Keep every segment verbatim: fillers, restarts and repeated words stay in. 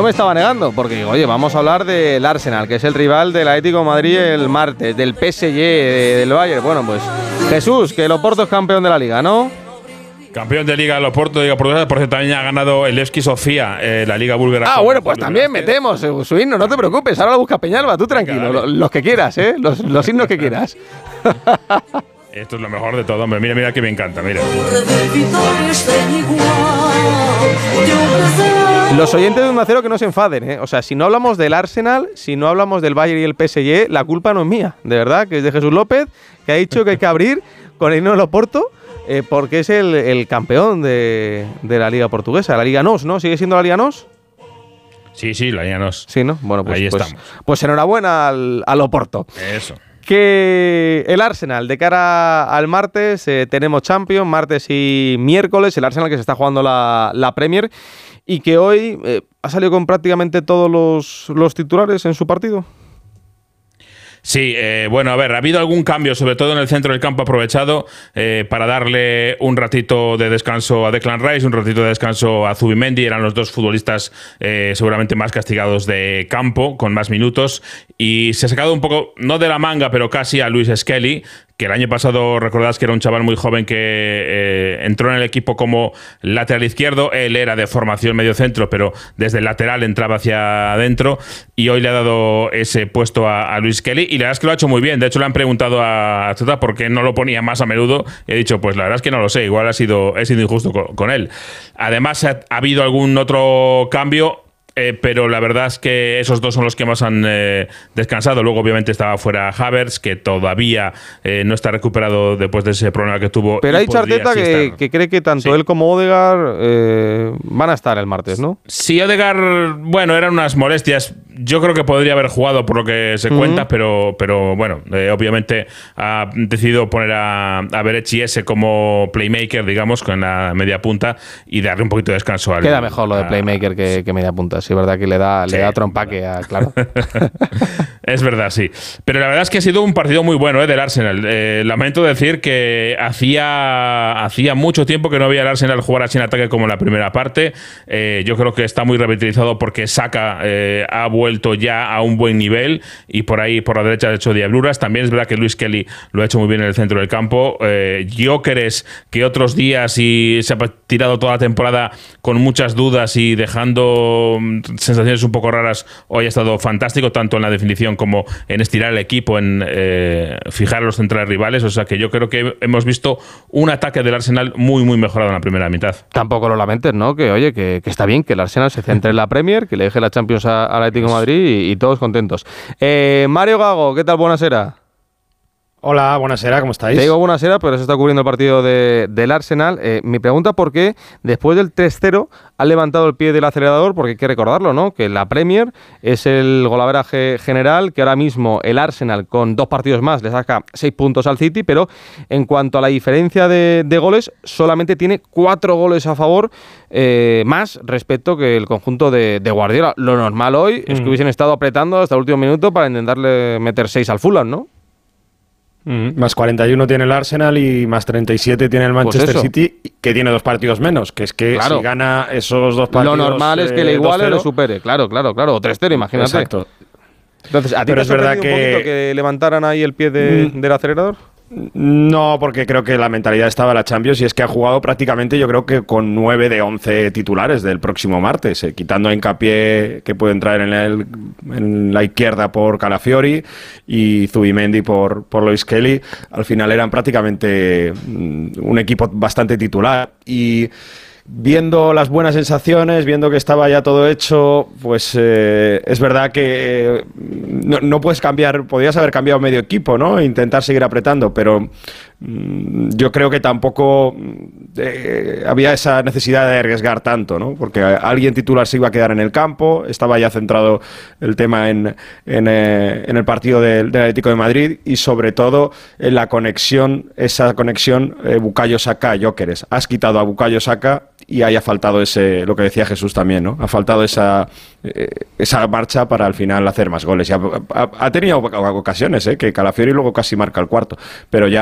me estaba negando, porque oye, vamos a hablar del Arsenal, que es el rival del Atlético de Madrid el martes, del P S G, de, del Bayern. Bueno, pues Jesús, que el Oporto es campeón de la Liga, ¿no? Campeón de Liga del Oporto, Liga Portuguesa, por cierto también ha ganado el Levski Sofía, eh, la Liga búlgara. Ah, bueno, pues también metemos su himno, no te preocupes, ahora lo busca Peñalba, tú tranquilo, los, los que quieras, ¿eh? Los, los himnos que quieras. Esto es lo mejor de todo, hombre, mira, mira que me encanta, mira. Los oyentes de Onda Cero que no se enfaden, ¿eh? O sea, si no hablamos del Arsenal, si no hablamos del Bayern y el P S G, la culpa no es mía, de verdad, que es de Jesús López, que ha dicho que hay que abrir con el himno del Oporto. Eh, porque es el, el campeón de, de la Liga Portuguesa, la Liga N O S, ¿no? ¿Sigue siendo la Liga N O S? Sí, sí, la Liga N O S. Sí, ¿no? Bueno, pues, ahí pues, estamos. Pues enhorabuena al, al Oporto. Eso. Que el Arsenal, de cara al martes, eh, tenemos Champions, martes y miércoles, el Arsenal que se está jugando la, la Premier y que hoy eh, ha salido con prácticamente todos los, los titulares en su partido. Sí, eh, bueno, a ver, ha habido algún cambio, sobre todo en el centro del campo, aprovechado eh, para darle un ratito de descanso a Declan Rice, un ratito de descanso a Zubimendi. Eran los dos futbolistas eh, seguramente más castigados de campo, con más minutos, y se ha sacado un poco, no de la manga, pero casi a Luis Skelly, que el año pasado recordás que era un chaval muy joven que eh, entró en el equipo como lateral izquierdo. Él era de formación medio centro, pero desde el lateral entraba hacia adentro, y hoy le ha dado ese puesto a, a Luis Kelly, y la verdad es que lo ha hecho muy bien. De hecho, le han preguntado a Tuta por qué no lo ponía más a menudo, y he dicho, pues la verdad es que no lo sé, igual ha sido, he sido injusto con, con él. Además, ha, ha habido algún otro cambio, Eh, pero la verdad es que esos dos son los que más han eh, descansado. Luego obviamente estaba fuera Havertz, que todavía eh, no está recuperado después de ese problema que tuvo. Pero hay Arteta que, que cree que tanto sí. él como Odegaard eh, van a estar el martes, ¿no? Sí, Odegaard, bueno, eran unas molestias. Yo creo que podría haber jugado por lo que se uh-huh. cuenta, pero, pero bueno, eh, obviamente ha decidido poner a, a Berechi ese como playmaker, digamos, con la media punta, y darle un poquito de descanso al. Queda mejor lo de playmaker a, que, que media punta. Sí, verdad que le da, sí, le da otro empaque, a, claro. Es verdad, sí. Pero la verdad es que ha sido un partido muy bueno, ¿eh? Del Arsenal. Eh, lamento decir que hacía, hacía mucho tiempo que no había el Arsenal jugar así en ataque como en la primera parte. Eh, yo creo que está muy revitalizado porque Saka eh, ha vuelto ya a un buen nivel, y por ahí, por la derecha, ha hecho diabluras. También es verdad que Luis Kelly lo ha hecho muy bien en el centro del campo. Eh, Gyökeres, que otros días y se ha tirado toda la temporada con muchas dudas y dejando sensaciones un poco raras, hoy ha estado fantástico, tanto en la definición como en estirar el equipo, en eh, fijar a los centrales rivales. O sea que yo creo que hemos visto un ataque del Arsenal muy, muy mejorado en la primera mitad. Tampoco lo lamentes, ¿no? Que oye, que, que está bien que el Arsenal se centre en la Premier, que le deje la Champions al Atlético de Madrid y, y todos contentos. Eh, Mario Gago, ¿qué tal? Buenasera. Hola, buenasera, ¿cómo estáis? Te digo buenasera, pero se está cubriendo el partido de, del Arsenal. Eh, mi pregunta, ¿por qué después del tres cero han levantado el pie del acelerador? Porque hay que recordarlo, ¿no? Que la Premier es el golaveraje general, que ahora mismo el Arsenal con dos partidos más le saca seis puntos al City, pero en cuanto a la diferencia de, de goles, solamente tiene cuatro goles a favor eh, más respecto que el conjunto de, de Guardiola. Lo normal hoy mm. es que hubiesen estado apretando hasta el último minuto para intentarle meter seis al Fulham, ¿no? Mm, más cuarenta y uno tiene el Arsenal y más treinta y siete tiene el Manchester pues City, que tiene dos partidos menos, que es que claro, si gana esos dos partidos, lo normal eh, es que le iguale o le supere, claro, claro, claro, o tres cero, imagínate. Exacto. Entonces, ¿a ti te ha sorprendido un poquito que levantaran ahí el pie de, mm. del acelerador? No, porque creo que la mentalidad estaba la Champions, y es que ha jugado prácticamente, yo creo que con nueve de once titulares del próximo martes, eh, quitando a Hincapié, que puede entrar en, el, en la izquierda por Calafiori, y Zubimendi por, por Luis Kelly. Al final eran prácticamente un equipo bastante titular, y viendo las buenas sensaciones, viendo que estaba ya todo hecho, pues eh, es verdad que eh, no, no puedes cambiar, podrías haber cambiado medio equipo, ¿no? E intentar seguir apretando, pero mm, yo creo que tampoco eh, había esa necesidad de arriesgar tanto, ¿no? Porque alguien titular se iba a quedar en el campo, estaba ya centrado el tema en, en, eh, en el partido del, del Atlético de Madrid, y sobre todo en la conexión, esa conexión eh, Bukayo Saka-Gyökeres. Has quitado a Bukayo Saka y haya faltado ese, lo que decía Jesús también, ¿no? Ha faltado esa, eh, esa marcha para al final hacer más goles. Y ha, ha, ha tenido ocasiones, ¿eh? Que Calafiori luego casi marca el cuarto, pero ya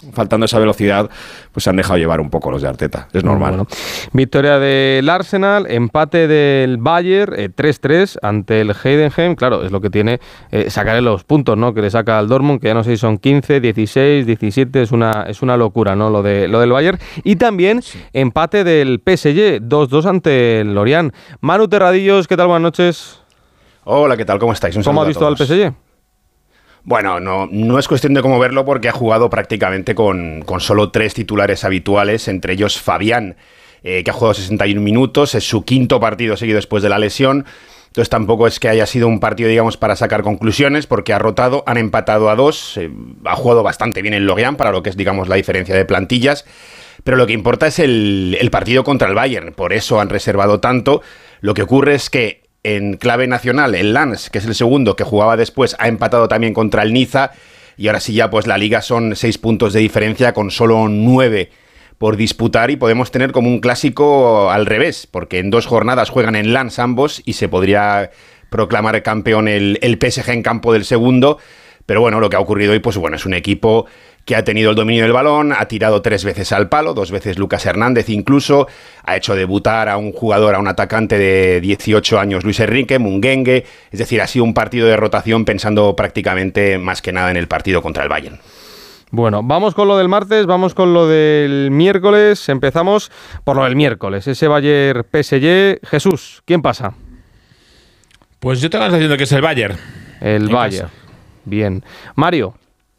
faltando esa velocidad, pues se han dejado llevar un poco los de Arteta. Es normal. Bueno, victoria del Arsenal, empate del Bayern, eh, tres tres ante el Heidenheim. Claro, es lo que tiene eh, sacarle los puntos, ¿no? Que le saca al Dortmund, que ya no sé si son quince, dieciséis, diecisiete, es una, es una locura, ¿no? Lo, de, lo del Bayern. Y también sí. empate del P S G, dos dos ante el Lorient. Manu Terradillos, ¿qué tal? Buenas noches. Hola, ¿qué tal? ¿Cómo estáis? Un ¿Cómo has visto al P S G? Bueno, no, no es cuestión de cómo verlo porque ha jugado prácticamente con, con solo tres titulares habituales, entre ellos Fabián, eh, que ha jugado sesenta y un minutos, es su quinto partido seguido después de la lesión. Entonces tampoco es que haya sido un partido, digamos, para sacar conclusiones, porque ha rotado, han empatado a dos, eh, ha jugado bastante bien el Lorient para lo que es, digamos, la diferencia de plantillas, pero lo que importa es el, el partido contra el Bayern, por eso han reservado tanto. Lo que ocurre es que en clave nacional, el Lens, que es el segundo, que jugaba después, ha empatado también contra el Niza, y ahora sí ya pues la liga son seis puntos de diferencia con solo nueve por disputar, y podemos tener como un clásico al revés, porque en dos jornadas juegan en Lens ambos y se podría proclamar campeón el, el P S G en campo del segundo. Pero bueno, lo que ha ocurrido hoy, pues bueno, es un equipo que ha tenido el dominio del balón, ha tirado tres veces al palo, dos veces Lucas Hernández incluso, ha hecho debutar a un jugador, a un atacante de dieciocho años, Luis Enrique, Mungengue, es decir, ha sido un partido de rotación pensando prácticamente más que nada en el partido contra el Bayern. Bueno, vamos con lo del martes, vamos con lo del miércoles, empezamos por lo del miércoles, ese Bayern P S G. Jesús, ¿quién pasa? Pues yo te vas diciendo que es el Bayern. El Bayern, bien. Mario.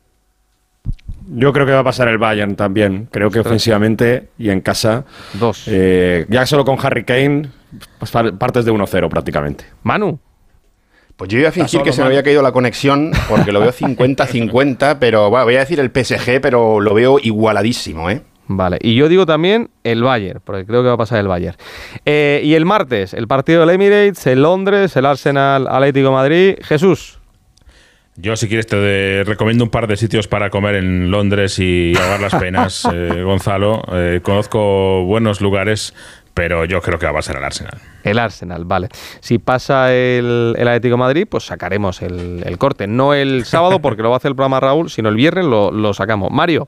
Yo creo que va a pasar el Bayern también. Creo que ofensivamente y en casa. Dos. Eh, ya solo con Harry Kane, pues partes de uno cero prácticamente. Manu. Pues yo iba a fingir que se me había caído la conexión porque lo veo cincuenta cincuenta, pero bueno, voy a decir el P S G, pero lo veo igualadísimo, ¿eh? Vale, y yo digo también el Bayern, porque creo que va a pasar el Bayern. Eh, y el martes, el partido del Emirates, el Londres, el Arsenal Atlético de Madrid. Jesús. Yo, si quieres, te de, recomiendo un par de sitios para comer en Londres y ahogar las penas, eh, Gonzalo. Eh, conozco buenos lugares, pero yo creo que va a pasar el Arsenal. El Arsenal, vale. Si pasa el, el Atlético de Madrid, pues sacaremos el, el corte. No el sábado, porque lo va a hacer el programa Raúl, sino el viernes lo, lo sacamos. Mario.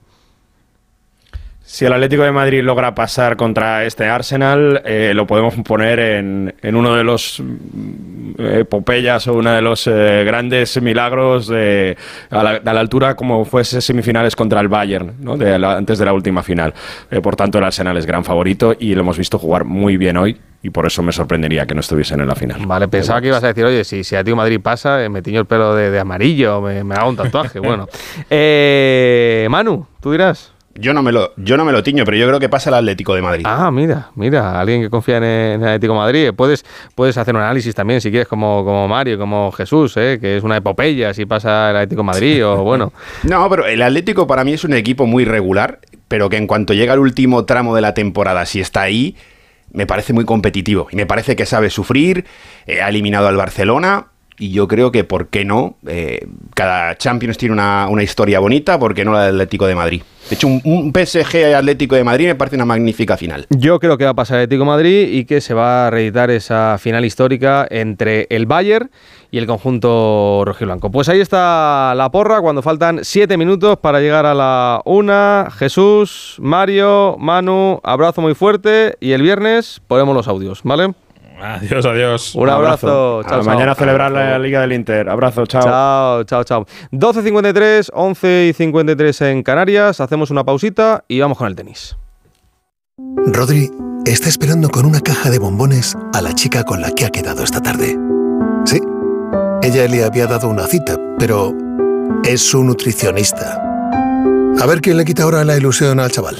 Si el Atlético de Madrid logra pasar contra este Arsenal, eh, lo podemos poner en, en uno de los eh, epopeyas o uno de los eh, grandes milagros de, a, la, a la altura como fuese semifinales contra el Bayern, ¿no? de la, antes de la última final. Eh, por tanto, el Arsenal es gran favorito y lo hemos visto jugar muy bien hoy. Y por eso me sorprendería que no estuviesen en la final. Vale, pensaba que ibas a decir, oye, si, si Atlético de Madrid pasa, eh, me tiño el pelo de, de amarillo, me, me hago un tatuaje. Bueno, eh, Manu, tú dirás. Yo no, me lo, yo no me lo tiño, pero yo creo que pasa el Atlético de Madrid. Ah, mira, mira, alguien que confía en el, en el Atlético de Madrid. Puedes, puedes hacer un análisis también, si quieres, como, como Mario, como Jesús, ¿eh? Que es una epopeya si pasa el Atlético de Madrid o bueno. No, pero el Atlético para mí es un equipo muy regular, pero que en cuanto llega al último tramo de la temporada, si está ahí, me parece muy competitivo. Y me parece que sabe sufrir, eh, ha eliminado al Barcelona. Y yo creo que, ¿por qué no? Eh, cada Champions tiene una, una historia bonita, ¿por qué no la del Atlético de Madrid? De hecho, un, un P S G Atlético de Madrid me parece una magnífica final. Yo creo que va a pasar el Atlético de Madrid y que se va a reeditar esa final histórica entre el Bayern y el conjunto rojiblanco. Pues ahí está la porra cuando faltan siete minutos para llegar a la una. Jesús, Mario, Manu, abrazo muy fuerte y el viernes ponemos los audios, ¿vale? Adiós, adiós. Un abrazo. abrazo. Chao, chao. Mañana a celebrar la Liga del Inter. Abrazo, chao. Chao, chao, chao. doce cincuenta y tres, once y cincuenta y tres en Canarias. Hacemos una pausita y vamos con el tenis. Rodri está esperando con una caja de bombones a la chica con la que ha quedado esta tarde. Sí, ella le había dado una cita, pero es su nutricionista. A ver quién le quita ahora la ilusión al chaval.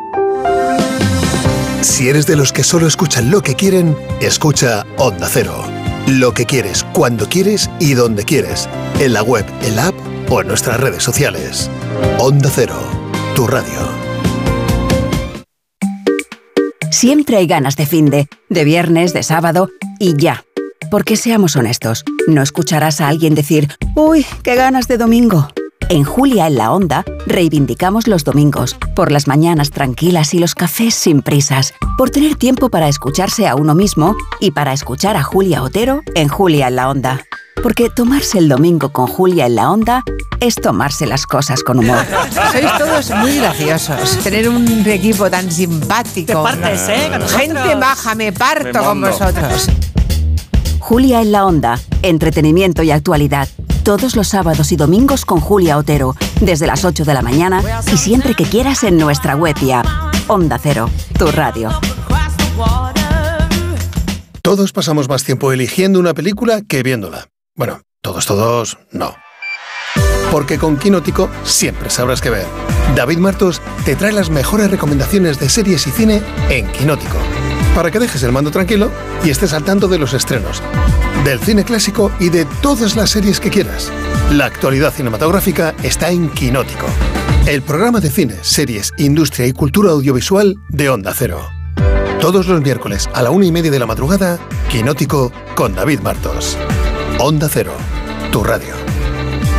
Si eres de los que solo escuchan lo que quieren, escucha Onda Cero. Lo que quieres, cuando quieres y donde quieres. En la web, en la app o en nuestras redes sociales. Onda Cero, tu radio. Siempre hay ganas de finde, de viernes, de sábado y ya. Porque seamos honestos, no escucharás a alguien decir «Uy, qué ganas de domingo». En Julia en la Onda reivindicamos los domingos, por las mañanas tranquilas y los cafés sin prisas, por tener tiempo para escucharse a uno mismo y para escuchar a Julia Otero en Julia en la Onda. Porque tomarse el domingo con Julia en la Onda es tomarse las cosas con humor. Sois todos muy graciosos. Tener un equipo tan simpático. Te partes, ¿eh? Con nosotros. Gente baja, me parto Me con mondo. vosotros. Julia en la Onda, entretenimiento y actualidad. Todos los sábados y domingos con Julia Otero, desde las ocho de la mañana y siempre que quieras en nuestra web y app. Onda Cero, tu radio. Todos pasamos más tiempo eligiendo una película que viéndola. Bueno, todos, todos, no. Porque con Quinótico siempre sabrás qué ver. David Martos te trae las mejores recomendaciones de series y cine en Quinótico. Para que dejes el mando tranquilo y estés al tanto de los estrenos, del cine clásico y de todas las series que quieras. La actualidad cinematográfica está en Quinótico. El programa de cine, series, industria y cultura audiovisual de Onda Cero. Todos los miércoles a la una y media de la madrugada, Quinótico con David Martos. Onda Cero, tu radio.